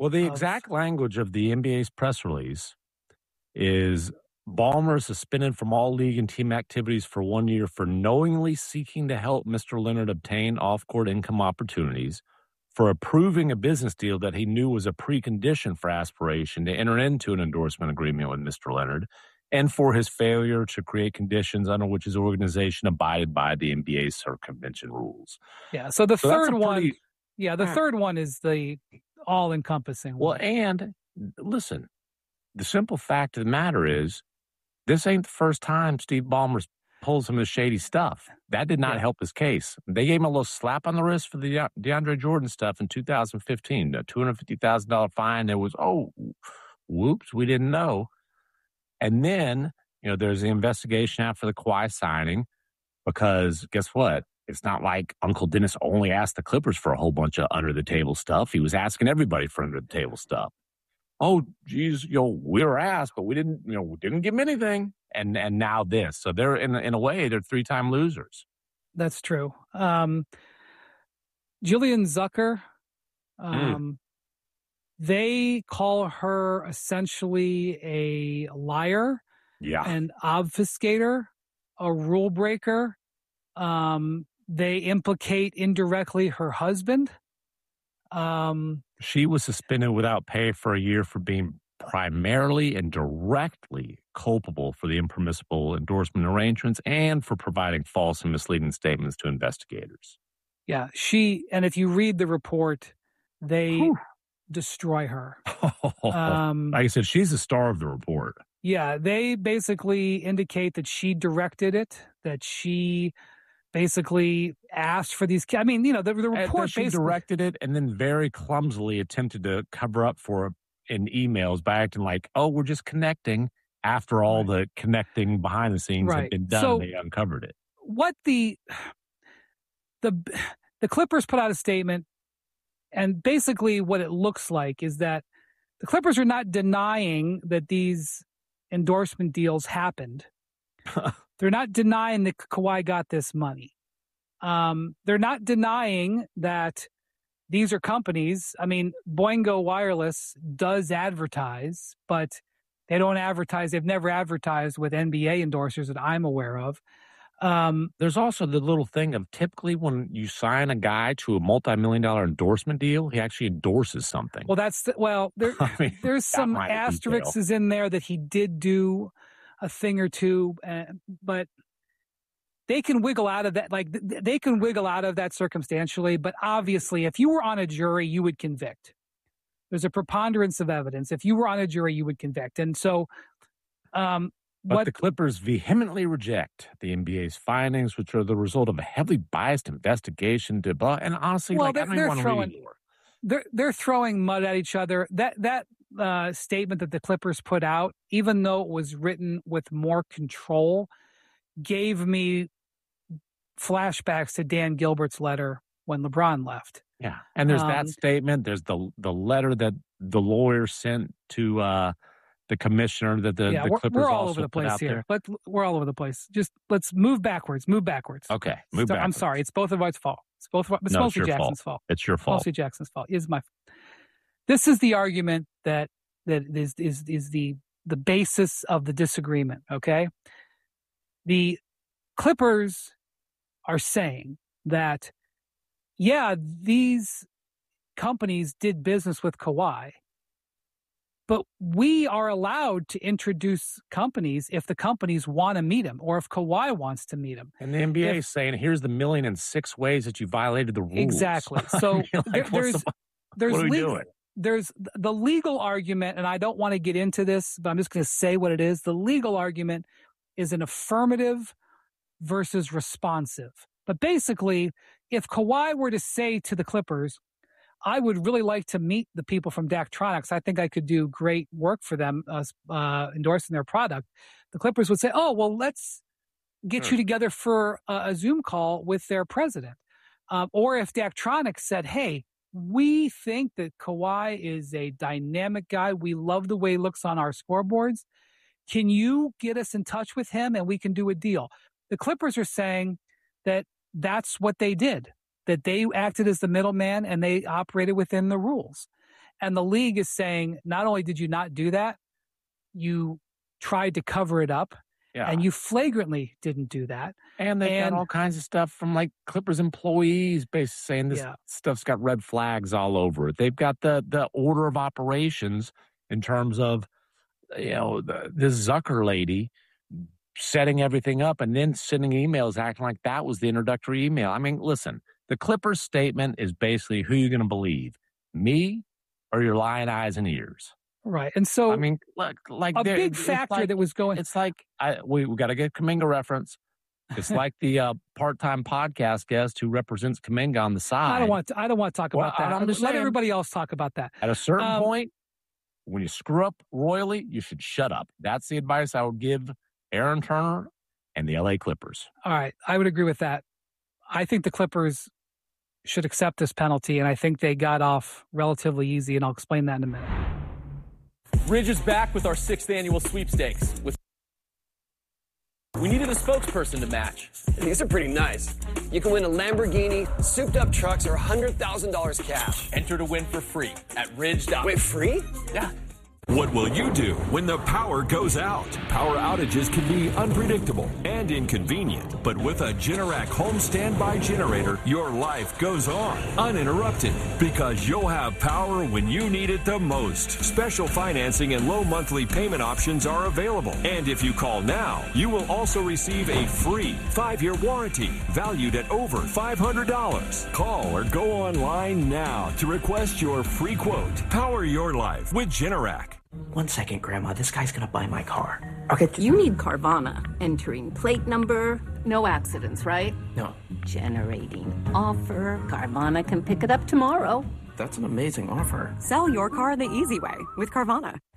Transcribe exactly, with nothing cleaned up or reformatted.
Well, the of, exact language of the N B A's press release is Ballmer is suspended from all league and team activities for one year for knowingly seeking to help Mister Leonard obtain off-court income opportunities, for approving a business deal that he knew was a precondition for aspiration to enter into an endorsement agreement with Mister Leonard, and for his failure to create conditions under which his organization abided by the N B A's circumvention rules. Yeah. So the So that's third a one, pretty- yeah, the Yeah. third one is the all-encompassing Well, one. and listen, the simple fact of the matter is, this ain't the first time Steve Ballmer pulls some of the shady stuff. That did not Yeah. help his case. They gave him a little slap on the wrist for the DeAndre Jordan stuff in two thousand fifteen, a two hundred fifty thousand dollars fine. There was, oh, whoops, we didn't know. And then, you know, there's the investigation after the Kawhi signing, because guess what? It's not like Uncle Dennis only asked the Clippers for a whole bunch of under-the-table stuff. He was asking everybody for under-the-table stuff. Oh, geez, you know, we were asked, but we didn't, you know, we didn't give him anything. And and now this. So they're, in, in a way, they're three-time losers. That's true. Um, Jillian Zucker, um, Mm. they call her essentially a liar, Yeah. an obfuscator, a rule breaker. Um, they implicate indirectly her husband. Um, She was suspended without pay for a year for being primarily and directly culpable for the impermissible endorsement arrangements and for providing false and misleading statements to investigators. yeah, she, and if you read the report, they Whew. destroy her. Um, like I said, she's the star of the report. Yeah, they basically indicate that she directed it, that she basically asked for these. I mean, you know, the, the And report that she basically directed it and then very clumsily attempted to cover up for it in emails by acting like, oh, we're just connecting, after all Right. the connecting behind the scenes Right. had been done. So- They uncovered it. what the the the Clippers put out a statement, and basically what it looks like is that the Clippers are not denying that these endorsement deals happened. They're not denying that Kawhi got this money. Um, they're not denying that these are companies. I mean, Boingo Wireless does advertise, but they don't advertise. They've never advertised with N B A endorsers that I'm aware of. Um, There's also the little thing of typically when you sign a guy to a multi-million dollar endorsement deal, he actually endorses something. well, that's the, well, there, I mean, there's that some minor detail. asterisks in there that he did do a thing or two, uh, but they can wiggle out of that. Like th- they can wiggle out of that circumstantially, but obviously, if you were on a jury, you would convict. There's a preponderance of evidence. If you were on a jury, you would convict. And so, um, But what the Clippers vehemently reject the N B A's findings, which are the result of a heavily biased investigation. To, blah, and honestly, Well, like, they're- I don't they're even want to throwing- read more. they're they're throwing mud at each other. That that uh, statement that the Clippers put out, even though it was written with more control, gave me flashbacks to Dan Gilbert's letter when LeBron left. Yeah, and there's that Um, statement. There's the the letter that the lawyer sent to uh, the commissioner that the, yeah, the we're, Clippers we're all also over the put place out here. there. But we're all over the place. Just let's move backwards. Move backwards. Okay, move So- back. I'm sorry. It's both of our fault. It's both. Of our, it's No, it's mostly your Jackson's fault. It's your It's fault. mostly Jackson's fault. Is my. This is the argument that that is is is the the basis of the disagreement. Okay, the Clippers are saying that yeah, these companies did business with Kawhi, but we are allowed to introduce companies if the companies want to meet him or if Kawhi wants to meet him. And the N B A If- is saying, here's the million and six ways that you violated the rules. Exactly. I So mean, like, there- what's there's the- there's what are we legal, doing? there's the legal argument, and I don't want to get into this, but I'm just going to say what it is. The legal argument is an affirmative versus responsive. But basically, if Kawhi were to say to the Clippers, I would really like to meet the people from Daktronics. I think I could do great work for them, uh, uh, endorsing their product. The Clippers would say, oh, well, let's get Sure. you together for a, a Zoom call with their president. Um, or if Daktronics said, hey, we think that Kawhi is a dynamic guy. We love the way he looks on our scoreboards. Can you get us in touch with him and we can do a deal? The Clippers are saying that that's what they did, that they acted as the middleman and they operated within the rules. And the league is saying, not only did you not do that, you tried to cover it up, Yeah. and you flagrantly didn't do that. And they've And- got all kinds of stuff from like Clippers employees basically saying this Yeah. stuff's got red flags all over it. They've got the the order of operations in terms of, you know, the, this Zucker lady setting everything up and then sending emails acting like that was the introductory email. I mean, listen, the Clippers statement is basically who you're going to believe, me or your lying eyes and ears. Right. And so I mean, like, like a there- big it's factor like- that was going It's like I, we we got to get Kuminga reference. It's like the uh, part-time podcast guest who represents Kuminga on the side. I don't want to, I don't want to talk Well, about that. I'm just Let saying. everybody else talk about that. At a certain Um, point, when you screw up royally, you should shut up. That's the advice I would give Aaron Turner and the L A Clippers. All right. I would agree with that. I think the Clippers should accept this penalty, and I think they got off relatively easy, and I'll explain that in a minute. Ridge is back with our sixth annual sweepstakes. With we needed a spokesperson to match. These are pretty nice. You can win a Lamborghini, souped up trucks, or one hundred thousand dollars cash. Enter to win for free at ridge dot com. Wait, free? Yeah. What will you do when the power goes out? Power outages can be unpredictable and inconvenient, but with a Generac home standby generator, your life goes on uninterrupted because you'll have power when you need it the most. Special financing and low monthly payment options are available. And if you call now, you will also receive a free five-year warranty valued at over five hundred dollars. Call or go online now to request your free quote. Power your life with Generac. One second, Grandma. This guy's gonna buy my car. Okay. You need Carvana. Entering plate number. No accidents, right? No, Generating offer. Carvana can pick it up tomorrow. that's an amazing offer. Sell your car the easy way with Carvana.